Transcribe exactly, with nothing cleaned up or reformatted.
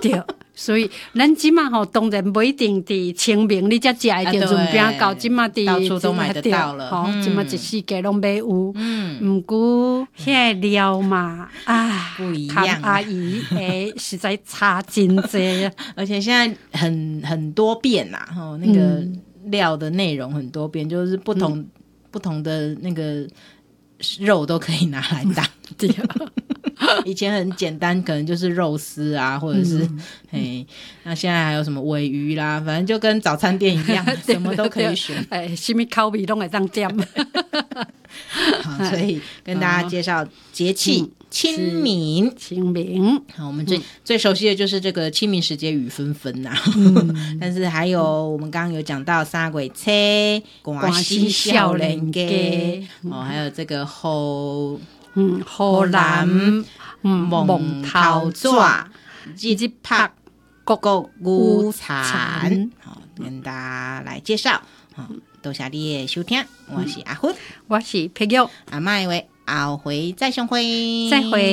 对，所以咱即马吼当然不一定伫清明你才食会着润饼糕，即马伫到处都买得到了， 吼，即马一世界拢买有。嗯，毋过遐个料嘛，啊， 不一样、啊。 阿姨诶，实在差真济， 而且现在很很多变呐、啊，吼，那个料的内容很多变，就是不同、嗯、不同的那个肉都可以拿来当。 对。 以前很简单，可能就是肉丝啊，或者是、嗯、嘿，那现在还有什么鲔鱼啦，反正就跟早餐店一样，什么都可以选， 哎，什么口味都会当点。 好，所以跟大家介绍节气清明， 清明。 好，我们最、嗯、最熟悉的就是这个清明时节雨纷纷呐，嗯、但是还有、嗯、我们刚刚有讲到三月初、寒死少年家，哦，还有这个后。 嗯，荷兰蒙头纸， 日拍各个午餐，好，跟大家来介绍。好，多谢你的收听，我是阿芬， 我是佩玉， 阿麦话，后回再相会， 再会。